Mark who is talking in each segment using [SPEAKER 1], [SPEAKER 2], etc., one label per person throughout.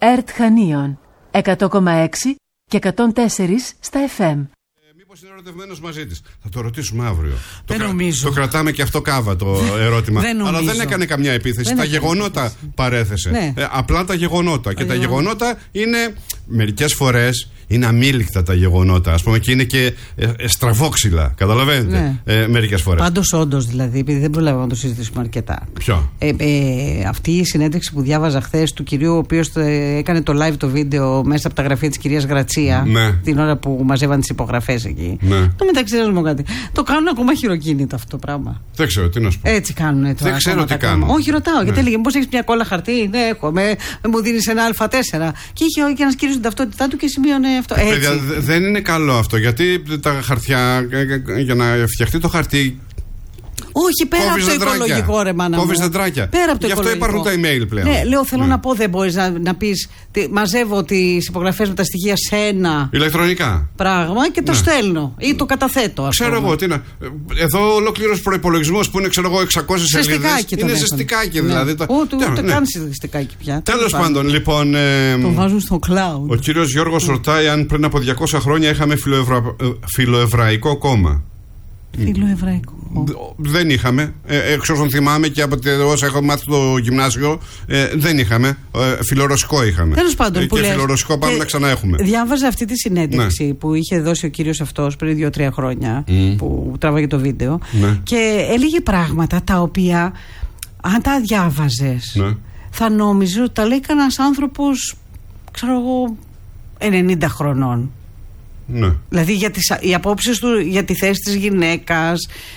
[SPEAKER 1] ΕΡΤ Χανίων 100,6 και 104 στα FM.
[SPEAKER 2] Μήπως είναι ερωτευμένος μαζί της? Θα το ρωτήσουμε αύριο.
[SPEAKER 3] Δεν νομίζω.
[SPEAKER 2] Το κρατάμε και αυτό κάβα το ερώτημα.
[SPEAKER 3] Αλλά
[SPEAKER 2] δεν έκανε καμιά επίθεση. Τα γεγονότα παρέθεσε.
[SPEAKER 3] Ναι.
[SPEAKER 2] Απλά τα γεγονότα. Και τα γεγονότα είναι μερικές φορές είναι αμήλικτα τα γεγονότα, ας πούμε, και είναι και στραβόξυλα. Καταλαβαίνετε.
[SPEAKER 3] Ναι.
[SPEAKER 2] Μερικές φορές.
[SPEAKER 3] Πάντως, όντως, δηλαδή, επειδή δεν προλάβαμε να το συζητήσουμε αρκετά.
[SPEAKER 2] Ποιο?
[SPEAKER 3] Αυτή η συνέντευξη που διάβαζα χθες του κυρίου, ο οποίος έκανε το live το βίντεο μέσα από τα γραφεία της κυρίας Γρατσία,
[SPEAKER 2] ναι,
[SPEAKER 3] την ώρα που μαζεύαν τις υπογραφές εκεί.
[SPEAKER 2] Ναι.
[SPEAKER 3] Το μεταξύ, να σου πω κάτι. Το κάνουν ακόμα χειροκίνητο αυτό το πράγμα.
[SPEAKER 2] Δεν ξέρω τι να σου πω.
[SPEAKER 3] Έτσι κάνουν τώρα.
[SPEAKER 2] Δεν ξέρω τι κάνουν.
[SPEAKER 3] Όχι, ρωτάω.
[SPEAKER 2] Ναι.
[SPEAKER 3] Γιατί έλεγε, μήπως έχεις μια κόλλα χαρτί? Ναι, έχω. Μου δίνεις ένα Α4. Και είχε και ένας κύριος την ταυτότητά του και σημείωνε αυτό.
[SPEAKER 2] Παιδιά, δεν είναι καλό αυτό, γιατί τα χαρτιά, για να φτιαχτεί το χαρτί.
[SPEAKER 3] Όχι, πέρα από το οικολογικό, ρε μάνα μου.
[SPEAKER 2] Κόβεις δεντράκια.
[SPEAKER 3] Πέρα από το
[SPEAKER 2] Γι' αυτό
[SPEAKER 3] οικολογικό.
[SPEAKER 2] υπάρχουν τα email πλέον.
[SPEAKER 3] Ναι, λέω, θέλω να πω, δεν μπορείς να πεις μαζεύω τις υπογραφές με τα στοιχεία σε ένα
[SPEAKER 2] ηλεκτρονικά
[SPEAKER 3] πράγμα και το στέλνω ή το καταθέτω.
[SPEAKER 2] Ξέρω εγώ τι να. Εδώ ολόκληρος προϋπολογισμός που είναι, ξέρω εγώ, 600 σελίδες. Είναι ζεστικάκι δηλαδή.
[SPEAKER 3] Ούτε καν ζεστικάκι πια.
[SPEAKER 2] Τέλος πάντων, λοιπόν.
[SPEAKER 3] Το βάζουν στο cloud.
[SPEAKER 2] Ο κύριος Γιώργος ρωτάει αν πριν από 200 χρόνια είχαμε φιλοεβραϊκό κόμμα.
[SPEAKER 3] Φιλοεβραϊκό.
[SPEAKER 2] Δεν είχαμε. Εξ όσων θυμάμαι και από όσα έχω μάθει στο γυμνάσιο, δεν είχαμε. Φιλορωσικό είχαμε.
[SPEAKER 3] Τέλος πάντων,
[SPEAKER 2] και φιλορωσικό πάμε να ξανά έχουμε.
[SPEAKER 3] Διάβαζα αυτή τη συνέντευξη που είχε δώσει ο κύριος αυτός πριν 2-3 χρόνια, που τράβαγε το βίντεο.
[SPEAKER 2] Ναι.
[SPEAKER 3] Και έλεγε πράγματα τα οποία, αν τα διάβαζες,
[SPEAKER 2] ναι,
[SPEAKER 3] θα νόμιζε ότι τα λέει κανένας άνθρωπος, ξέρω εγώ, 90 χρονών.
[SPEAKER 2] Ναι.
[SPEAKER 3] Δηλαδή οι απόψεις του για τη θέση της γυναίκας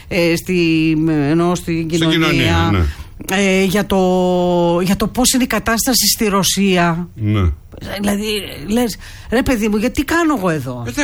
[SPEAKER 3] στην κοινωνία, ναι, για το πώς είναι η κατάσταση στη Ρωσία.
[SPEAKER 2] Ναι.
[SPEAKER 3] Δηλαδή λες, ρε παιδί μου, γιατί κάνω εγώ εδώ?